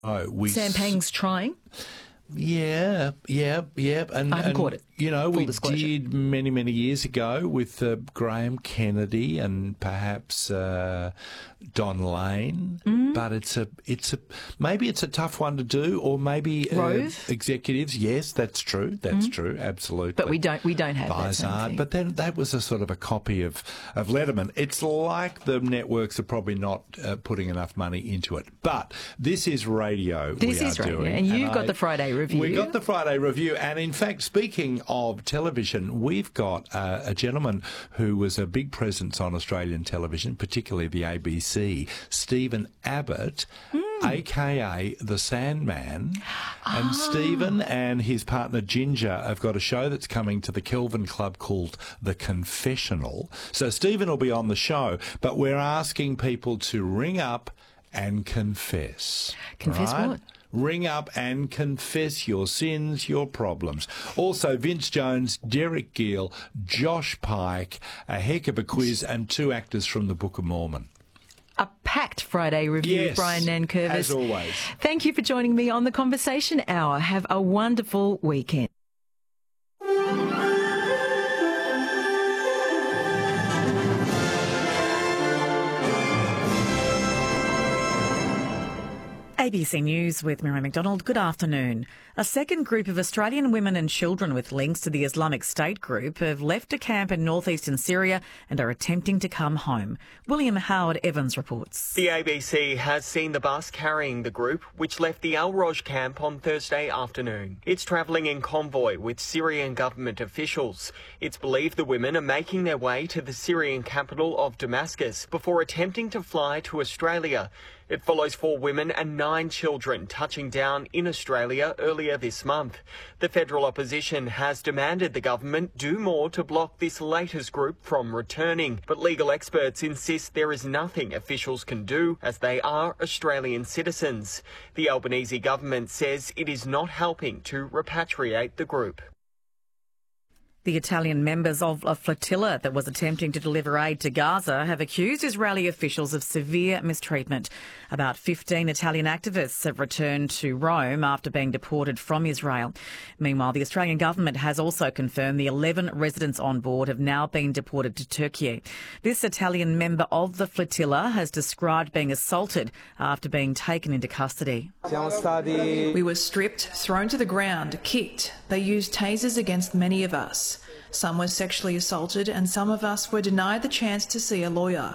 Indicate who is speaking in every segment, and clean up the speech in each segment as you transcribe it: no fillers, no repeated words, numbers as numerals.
Speaker 1: Sam Pang's trying.
Speaker 2: Yeah. And,
Speaker 1: I haven't caught it.
Speaker 2: You know, we
Speaker 1: disclosure.
Speaker 2: did many years ago with Graham Kennedy and perhaps Don Lane, but it's a maybe it's a tough one to do, or maybe
Speaker 1: Rove?
Speaker 2: Executives. Yes, that's true. That's true. Absolutely.
Speaker 1: But we don't have that same
Speaker 2: Vizard.
Speaker 1: thing.
Speaker 2: But then that was a sort of a copy of Letterman. It's like the networks are probably not putting enough money into it. But this is radio.
Speaker 1: This is radio, and you've got the Friday Review.
Speaker 2: We got the Friday Review, and in fact, speaking of television, we've got a gentleman who was a big presence on Australian television, particularly the ABC, Stephen Abbott, a.k.a. the Sandman. And Stephen and his partner Ginger have got a show that's coming to the Kelvin Club called The Confessional. So Stephen will be on the show, but we're asking people to ring up and confess.
Speaker 1: Confess
Speaker 2: right?
Speaker 1: what?
Speaker 2: Ring up and confess your sins, your problems. Also, Vince Jones, Derek Gill, Josh Pike, a heck of a quiz, and 2 actors from the Book of Mormon.
Speaker 1: A packed Friday Review,
Speaker 2: Yes,
Speaker 1: Brian Nankervis.
Speaker 2: as always.
Speaker 1: Thank you for joining me on the Conversation Hour. Have a wonderful weekend.
Speaker 3: ABC News with Miriam McDonald. Good afternoon. A second group of Australian women and children with links to the Islamic State group have left a camp in northeastern Syria and are attempting to come home. William Howard Evans reports.
Speaker 4: The ABC has seen the bus carrying the group, which left the Al Roj camp on Thursday afternoon. It's travelling in convoy with Syrian government officials. It's believed the women are making their way to the Syrian capital of Damascus before attempting to fly to Australia. It follows 4 women and 9 children touching down in Australia earlier this month. The federal opposition has demanded the government do more to block this latest group from returning, but legal experts insist there is nothing officials can do as they are Australian citizens. The Albanese government says it is not helping to repatriate the group.
Speaker 3: The Italian members of a flotilla that was attempting to deliver aid to Gaza have accused Israeli officials of severe mistreatment. About 15 Italian activists have returned to Rome after being deported from Israel. Meanwhile, the Australian government has also confirmed the 11 residents on board have now been deported to Turkey. This Italian member of the flotilla has described being assaulted after being taken into custody.
Speaker 5: We were stripped, thrown to the ground, kicked. They used tasers against many of us. Some were sexually assaulted and some of us were denied the chance to see a lawyer.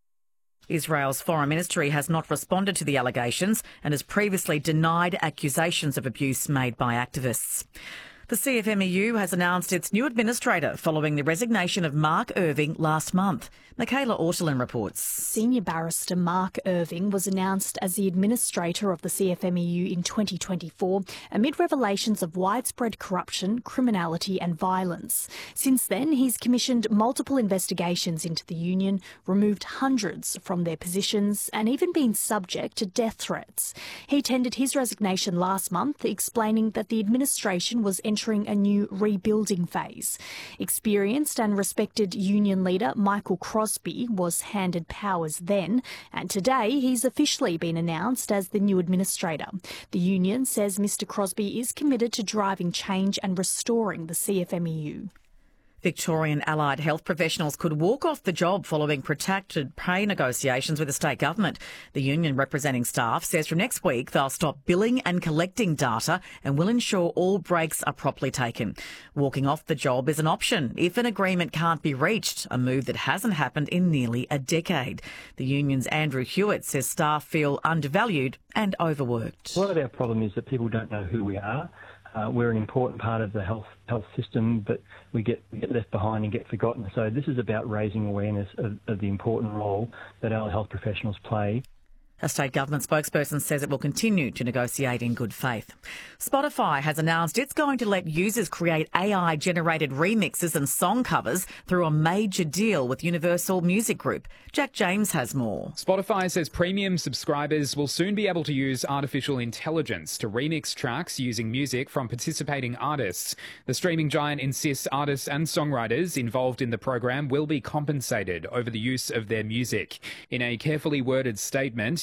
Speaker 3: Israel's foreign ministry has not responded to the allegations and has previously denied accusations of abuse made by activists. The CFMEU has announced its new administrator following the resignation of Mark Irving last month. Michaela Ortolin reports.
Speaker 6: Senior Barrister Mark Irving was announced as the administrator of the CFMEU in 2024 amid revelations of widespread corruption, criminality and violence. Since then, he's commissioned multiple investigations into the union, removed hundreds from their positions and even been subject to death threats. He tendered his resignation last month, explaining that the administration was entering a new rebuilding phase. Experienced and respected union leader Michael Crosbie was handed powers then, and today he's officially been announced as the new administrator. The union says Mr Crosbie is committed to driving change and restoring the CFMEU.
Speaker 3: Victorian allied health professionals could walk off the job following protracted pay negotiations with the state government. The union representing staff says from next week they'll stop billing and collecting data and will ensure all breaks are properly taken. Walking off the job is an option if an agreement can't be reached, a move that hasn't happened in nearly a decade. The union's Andrew Hewitt says staff feel undervalued and overworked.
Speaker 7: A lot of our problem is that people don't know who we are. We're an important part of the health system, but we get left behind and get forgotten. So this is about raising awareness of the important role that our health professionals play.
Speaker 3: A state government spokesperson says it will continue to negotiate in good faith. Spotify has announced it's going to let users create AI-generated remixes and song covers through a major deal with Universal Music Group. Jack James has more.
Speaker 8: Spotify says premium subscribers will soon be able to use artificial intelligence to remix tracks using music from participating artists. The streaming giant insists artists and songwriters involved in the program will be compensated over the use of their music. In a carefully worded statement,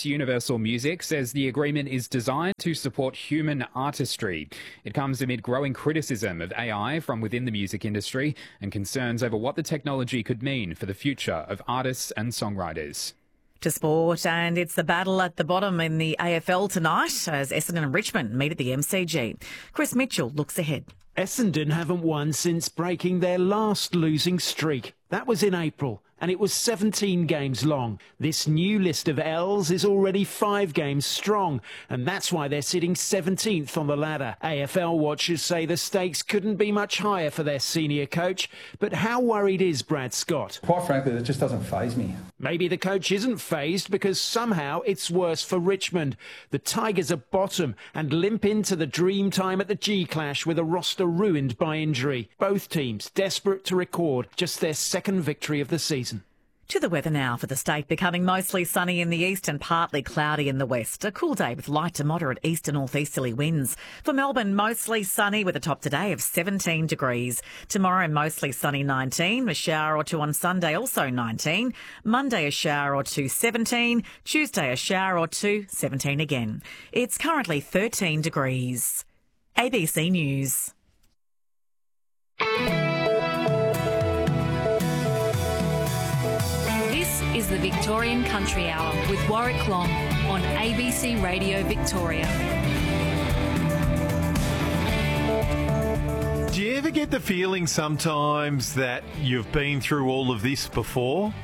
Speaker 8: Universe, Universal Music, says the agreement is designed to support human artistry. It comes amid growing criticism of AI from within the music industry and concerns over what the technology could mean for the future of artists and songwriters.
Speaker 3: To sport, and it's the battle at the bottom in the AFL tonight as Essendon and Richmond meet at the MCG. Chris Mitchell looks ahead.
Speaker 9: Essendon haven't won since breaking their last losing streak. That was in April, and it was 17 games long. This new list of L's is already 5 games strong, and that's why they're sitting 17th on the ladder. AFL watchers say the stakes couldn't be much higher for their senior coach, but how worried is Brad Scott?
Speaker 10: Quite frankly, it just doesn't faze me.
Speaker 9: Maybe the coach isn't fazed because somehow it's worse for Richmond. The Tigers are bottom and limp into the dream time at the G-Clash with a roster ruined by injury. Both teams desperate to record just their second victory of the season.
Speaker 3: To the weather now for the state, becoming mostly sunny in the east and partly cloudy in the west. A cool day with light to moderate east and northeasterly winds. For Melbourne, mostly sunny with a top today of 17 degrees. Tomorrow, mostly sunny 19. A shower or two on Sunday, also 19. Monday, a shower or two, 17. Tuesday, a shower or two, 17 again. It's currently 13 degrees. ABC News.
Speaker 11: Is the Victorian Country Hour with Warwick Long on ABC Radio Victoria.
Speaker 12: Do you ever get the feeling sometimes that you've been through all of this before?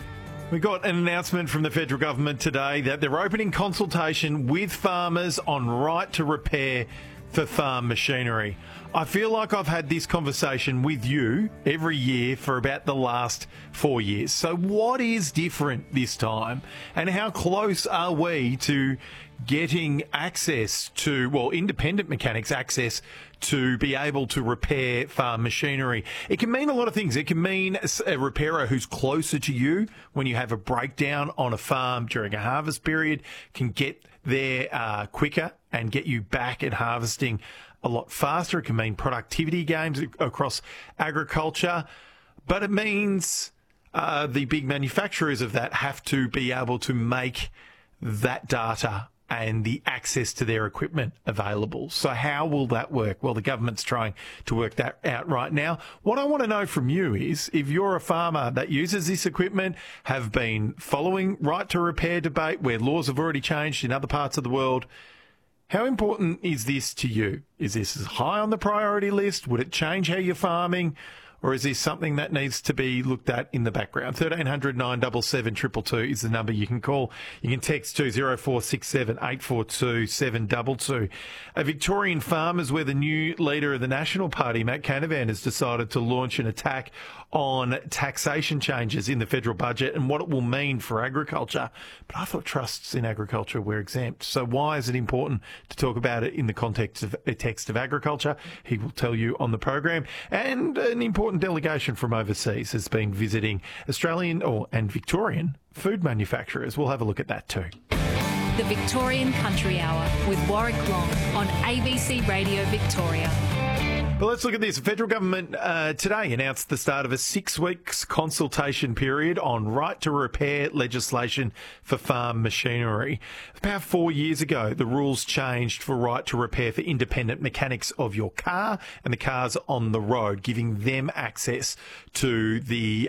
Speaker 12: We got an announcement from the federal government today that they're opening consultation with farmers on right to repair for farm machinery. I feel like I've had this conversation with you every year for about the last 4 years. So what is different this time? And how close are we to getting access to, well, independent mechanics access to be able to repair farm machinery? It can mean a lot of things. It can mean a repairer who's closer to you when you have a breakdown on a farm during a harvest period, can get there quicker and get you back at harvesting a lot faster. It can mean productivity gains across agriculture, but it means the big manufacturers of that have to be able to make that data and the access to their equipment available. So how will that work? Well, the government's trying to work that out right now. What I want to know from you is, if you're a farmer that uses this equipment, have been following right to repair debate where laws have already changed in other parts of the world, how important is this to you? Is this high on the priority list? Would it change how you're farming? Or is this something that needs to be looked at in the background? 1300 977 222 is the number you can call. You can text to 0467 842 722. Victorian farmers, where the new leader of the National Party, Matt Canavan, has decided to launch an attack on taxation changes in the federal budget and what it will mean for agriculture. But I thought trusts in agriculture were exempt. So why is it important to talk about it in the context of agriculture? He will tell you on the program. And an important delegation from overseas has been visiting Australian and Victorian food manufacturers. We'll have a look at that too.
Speaker 11: The Victorian Country Hour with Warwick Long on ABC Radio Victoria.
Speaker 12: But let's look at this. The federal government today announced the start of a 6 weeks consultation period on right to repair legislation for farm machinery. About 4 years ago, the rules changed for right to repair for independent mechanics of your car and the cars on the road, giving them access to the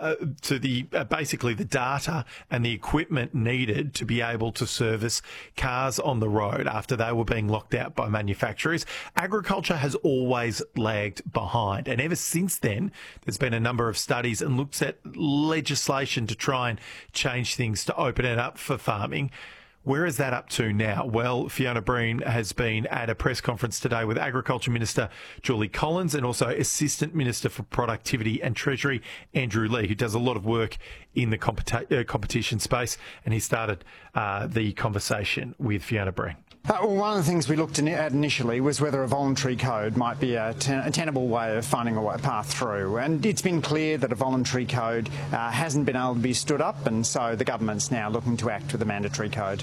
Speaker 12: basically the data and the equipment needed to be able to service cars on the road after they were being locked out by manufacturers. Agriculture has always lagged behind, and ever since then there's been a number of studies and looks at legislation to try and change things to open it up for farming. Where is that up to now? Well, Fiona Breen has been at a press conference today with Agriculture Minister Julie Collins and also Assistant Minister for Productivity and Treasury Andrew Lee, who does a lot of work in the competition space, and he started the conversation with Fiona Breen.
Speaker 13: One of the things we looked at initially was whether a voluntary code might be a tenable way of finding a path through. And it's been clear that a voluntary code hasn't been able to be stood up, and so the government's now looking to act with a mandatory code.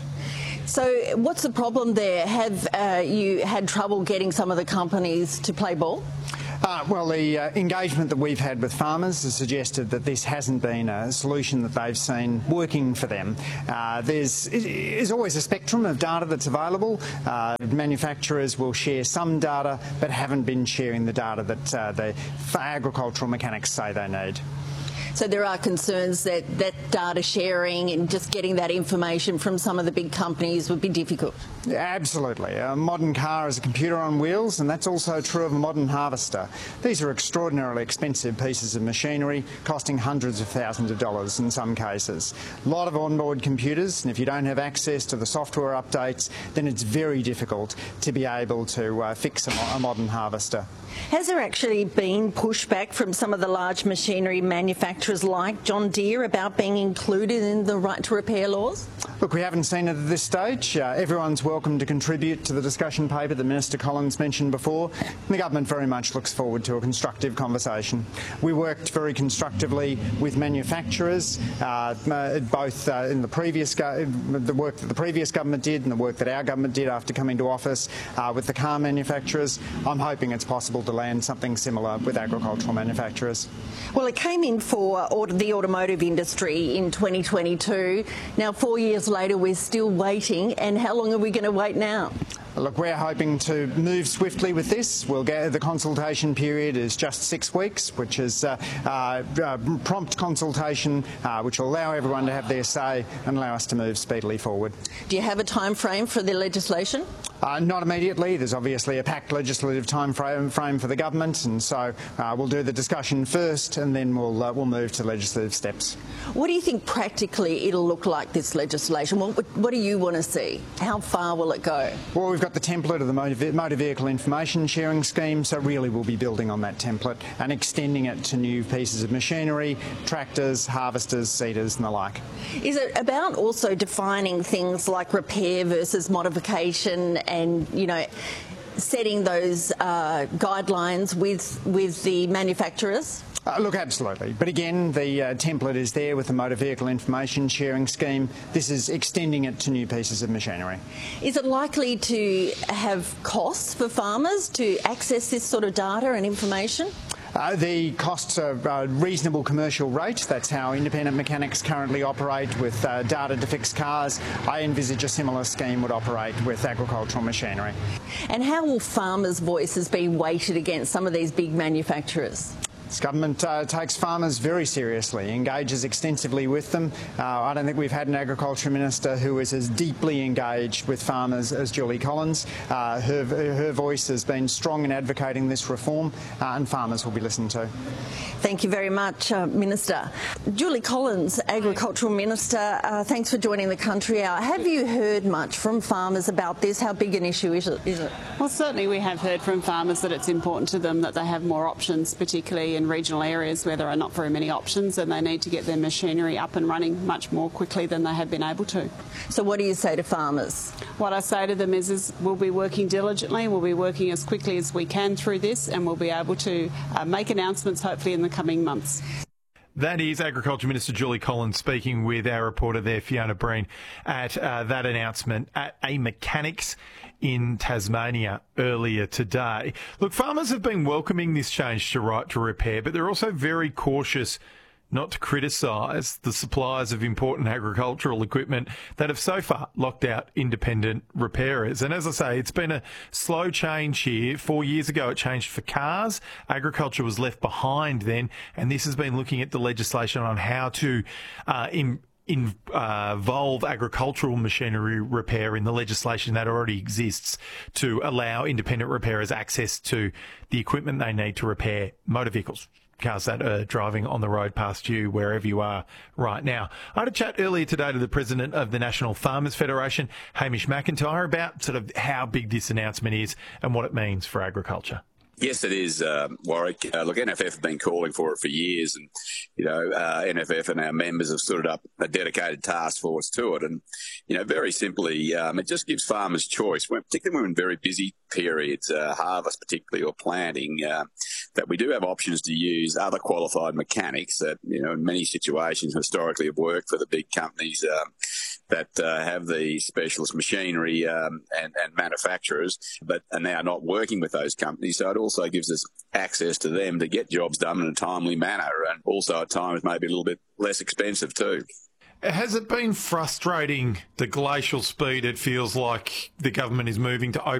Speaker 14: So what's the problem there? Have you had trouble getting some of the companies to play ball?
Speaker 13: Well, the engagement that we've had with farmers has suggested that this hasn't been a solution that they've seen working for them. There's always a spectrum of data that's available. Manufacturers will share some data but haven't been sharing the data that the agricultural mechanics say they need.
Speaker 14: So there are concerns that data sharing and just getting that information from some of the big companies would be difficult.
Speaker 13: Yeah, absolutely. A modern car is a computer on wheels, and that's also true of a modern harvester. These are extraordinarily expensive pieces of machinery, costing hundreds of thousands of dollars in some cases. A lot of onboard computers, and if you don't have access to the software updates, then it's very difficult to be able to fix a modern harvester.
Speaker 14: Has there actually been pushback from some of the large machinery manufacturers like John Deere about being included in the right to repair laws?
Speaker 13: Look, we haven't seen it at this stage. Everyone's welcome to contribute to the discussion paper that Minister Collins mentioned before. And the government very much looks forward to a constructive conversation. We worked very constructively with manufacturers, both in the previous the work that the previous government did and the work that our government did after coming to office with the car manufacturers. I'm hoping it's possible to land something similar with agricultural manufacturers.
Speaker 14: Well, it came in for the automotive industry in 2022. Now, 4 years later, we're still waiting. And how long are we going to wait now?
Speaker 13: Look, we're hoping to move swiftly with this. We'll get the consultation period is just 6 weeks, which is prompt consultation, which will allow everyone to have their say and allow us to move speedily forward.
Speaker 14: Do you have a time frame for the legislation?
Speaker 13: Not immediately. There's obviously a packed legislative time frame for the government, and so we'll do the discussion first, and then we'll move to legislative steps.
Speaker 14: What do you think practically it'll look like, this legislation? What do you want to see? How far will it go?
Speaker 13: Well, we've got the template of the motor vehicle information sharing scheme, so really we'll be building on that template and extending it to new pieces of machinery, tractors, harvesters, seeders and the like.
Speaker 14: Is it about also defining things like repair versus modification and, you know, setting those guidelines with the manufacturers?
Speaker 13: Look, absolutely. But again, the template is there with the motor vehicle information sharing scheme. This is extending it to new pieces of machinery.
Speaker 14: Is it likely to have costs for farmers to access this sort of data and information?
Speaker 13: The costs are a reasonable commercial rate. That's how independent mechanics currently operate with data to fix cars. I envisage a similar scheme would operate with agricultural machinery. And
Speaker 14: how will farmers' voices be weighted against some of these big manufacturers?
Speaker 13: This government takes farmers very seriously, engages extensively with them. I don't think we've had an agriculture minister who is as deeply engaged with farmers as Julie Collins. Her voice has been strong in advocating this reform, and farmers will be listened to.
Speaker 14: Thank you very much, Minister. Julie Collins, Agricultural Minister, thanks for joining the Country Hour. Have you heard much from farmers about this? How big an issue is it?
Speaker 15: Well, certainly we have heard from farmers that it's important to them that they have more options, particularly in regional areas where there are not very many options, and they need to get their machinery up and running much more quickly than they have been able to.
Speaker 14: So what do you say to farmers?
Speaker 15: What I say to them is we'll be working diligently, we'll be working as quickly as we can through this, and we'll be able to make announcements hopefully in the coming months.
Speaker 12: That is Agriculture Minister Julie Collins speaking with our reporter there, Fiona Breen, at that announcement at a mechanics in Tasmania earlier today. Look, farmers have been welcoming this change to right to repair, but they're also very cautious not to criticise the suppliers of important agricultural equipment that have so far locked out independent repairers. And as I say, it's been a slow change here. 4 years ago, it changed for cars. Agriculture was left behind then, and this has been looking at the legislation on how to involve agricultural machinery repair in the legislation that already exists to allow independent repairers access to the equipment they need to repair motor vehicles, cars that are driving on the road past you wherever you are right now. I had a chat earlier today to the president of the National Farmers Federation, Hamish McIntyre, about sort of how big this announcement is and what it means for agriculture.
Speaker 16: Yes, it is, Warwick. Look, NFF have been calling for it for years, and, you know, NFF and our members have stood up a dedicated task force to it. And, you know, very simply, it just gives farmers choice, particularly when we're in very busy periods, harvest particularly, or planting, that we do have options to use other qualified mechanics that, you know, in many situations historically have worked for the big companies, that have the specialist machinery and manufacturers, but are now not working with those companies. So it also gives us access to them to get jobs done in a timely manner, and also at times maybe a little bit less expensive too.
Speaker 12: Has it been frustrating, the glacial speed it feels like the government is moving to